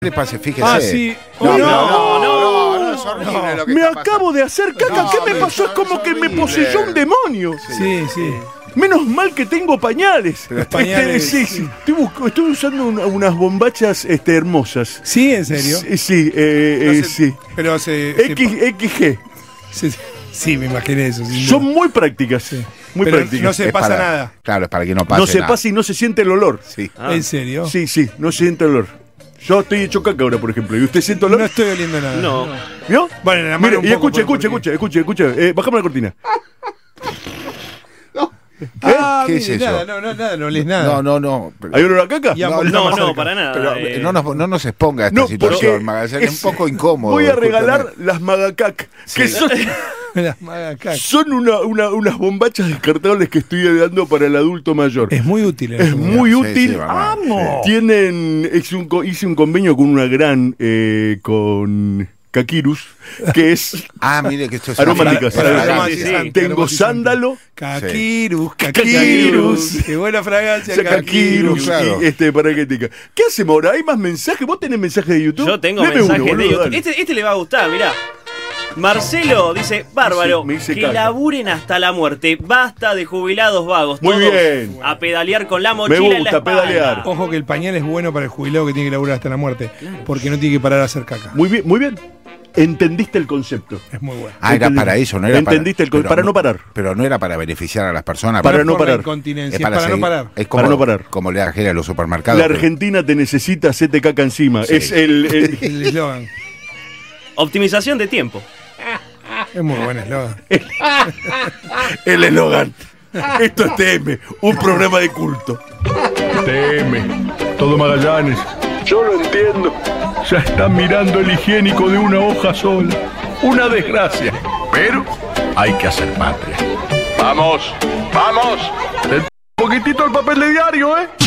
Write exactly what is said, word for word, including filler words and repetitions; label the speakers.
Speaker 1: ¿Qué le pasa? Fíjese.
Speaker 2: Ah, sí.
Speaker 1: No,
Speaker 2: no,
Speaker 1: no, no,
Speaker 2: no,
Speaker 1: no, no, es horrible
Speaker 2: no.
Speaker 1: lo que
Speaker 2: Me
Speaker 1: está
Speaker 2: acabo
Speaker 1: pasando.
Speaker 2: de hacer caca.
Speaker 1: No,
Speaker 2: ¿Qué me
Speaker 1: no,
Speaker 2: pasó?
Speaker 1: no,
Speaker 2: Es como
Speaker 1: es
Speaker 2: que me
Speaker 1: horrible.
Speaker 2: poseyó un demonio.
Speaker 3: Sí, sí.
Speaker 2: Menos mal que tengo pañales.
Speaker 3: Los pañales,
Speaker 2: Este, sí, sí. Estoy, busco- estoy usando una- unas bombachas este, hermosas.
Speaker 3: ¿Sí? ¿En serio?
Speaker 2: Sí, sí, eh,
Speaker 3: No
Speaker 2: eh,
Speaker 3: sé,
Speaker 2: sí.
Speaker 3: Pero se... se-
Speaker 2: X, XG.
Speaker 3: se- sí, me imaginé eso. sin
Speaker 2: Son
Speaker 3: duda.
Speaker 2: muy prácticas.
Speaker 3: Sí.
Speaker 2: Muy
Speaker 3: Pero
Speaker 2: prácticas.
Speaker 3: no se
Speaker 1: Es
Speaker 3: pasa
Speaker 1: para-
Speaker 3: nada.
Speaker 1: Claro, es para que no pase
Speaker 2: No se
Speaker 1: nada.
Speaker 2: pasa y no se siente el olor.
Speaker 1: Sí.
Speaker 4: Ah.
Speaker 3: ¿En serio?
Speaker 2: Sí, sí, no se siente el olor. Yo estoy hecho caca ahora, por ejemplo. ¿Y usted siente olor?
Speaker 3: No estoy oliendo nada.
Speaker 4: No.
Speaker 2: ¿Vio?
Speaker 3: Bueno, en la
Speaker 2: Mire,
Speaker 3: mano un
Speaker 2: y
Speaker 3: poco,
Speaker 2: escuche,
Speaker 3: por-
Speaker 2: escuche,
Speaker 3: porque-
Speaker 2: escuche, escuche, escuche. Eh, bajame la cortina.
Speaker 3: Ah,
Speaker 1: ¿Qué
Speaker 3: mire,
Speaker 1: es eso?
Speaker 3: Nada, no, no, nada, no olés nada.
Speaker 1: No, no, no. pero-
Speaker 2: ¿Hay olor a caca?
Speaker 3: Ya,
Speaker 1: No,
Speaker 3: volvamos
Speaker 4: No,
Speaker 3: más
Speaker 4: no,
Speaker 3: cerca.
Speaker 4: para nada.
Speaker 1: Pero
Speaker 4: eh.
Speaker 1: no nos, no nos exponga a esta
Speaker 2: No,
Speaker 1: situación,
Speaker 2: porque
Speaker 1: Magazine. Es,
Speaker 2: es-
Speaker 1: un poco incómodo.
Speaker 2: Voy a
Speaker 1: discúlpeme.
Speaker 2: regalar las Magacac, que son,
Speaker 3: Las magacac.
Speaker 2: son una, una- unas bombachas descartables que estoy dando para el adulto mayor.
Speaker 3: Es muy útil.
Speaker 2: Es
Speaker 3: eso.
Speaker 2: muy
Speaker 1: Sí,
Speaker 2: útil.
Speaker 1: sí, vamos.
Speaker 2: Tienen, hice un, co- hice un convenio con una gran, eh, con Kakirus, que es
Speaker 1: Ah, mire que esto es
Speaker 2: aromáticas.
Speaker 1: para- para-
Speaker 3: Aroma-
Speaker 4: sí, sí.
Speaker 3: aromatizante,
Speaker 2: Tengo
Speaker 3: aromatizante.
Speaker 2: sándalo,
Speaker 3: Kakirus,
Speaker 2: Kakirus.
Speaker 3: Kakirus. Qué buena fragancia,
Speaker 2: Kakirus
Speaker 3: Kakirus.
Speaker 1: claro.
Speaker 2: y este, para qué tica. ¿Qué hacemos ahora? ¿Hay más mensajes? ¿Vos tenés mensajes de YouTube?
Speaker 4: Yo tengo
Speaker 2: Deme
Speaker 4: mensajes
Speaker 2: uno,
Speaker 4: de
Speaker 2: boludo,
Speaker 4: YouTube.
Speaker 2: dale.
Speaker 4: Este, este le va a gustar, mirá. Marcelo dice, bárbaro,
Speaker 2: Me hice
Speaker 4: que
Speaker 2: caca.
Speaker 4: laburen hasta la muerte. Basta de jubilados vagos.
Speaker 2: Muy
Speaker 4: todos
Speaker 2: bien.
Speaker 4: a pedalear con la
Speaker 2: Me
Speaker 4: mochila en la
Speaker 2: gusta
Speaker 4: espalda.
Speaker 2: pedalear.
Speaker 3: Ojo que el pañal es bueno para el jubilado que tiene que laburar hasta la muerte. Porque no tiene que parar a hacer caca.
Speaker 2: Muy bien, muy bien. Entendiste el concepto.
Speaker 3: Es muy bueno.
Speaker 1: Ah, era
Speaker 2: Entendí.
Speaker 1: para eso, no era para...
Speaker 2: Entendiste el con-
Speaker 1: pero
Speaker 2: para no parar.
Speaker 1: Pero no era para beneficiar a las personas.
Speaker 2: Para
Speaker 3: es
Speaker 2: no
Speaker 3: por la
Speaker 2: parar.
Speaker 3: incontinencia,
Speaker 1: Es
Speaker 3: es para,
Speaker 1: seguir-
Speaker 3: no parar.
Speaker 1: Es como,
Speaker 2: Para no parar.
Speaker 1: como le da a los supermercados.
Speaker 2: La
Speaker 1: que-
Speaker 2: Argentina te necesita, hacete caca encima.
Speaker 1: Sí.
Speaker 2: Es el, el-
Speaker 3: El eslogan.
Speaker 4: Optimización de tiempo.
Speaker 3: Es muy buen eslogan.
Speaker 2: el eslogan. Esto es T M, un programa de culto.
Speaker 5: T M, todo Magallanes. Yo lo entiendo. Ya están mirando el higiénico de una hoja sola. Una desgracia. Pero hay que hacer patria. Vamos, vamos. Un poquitito el papel de diario, ¿eh?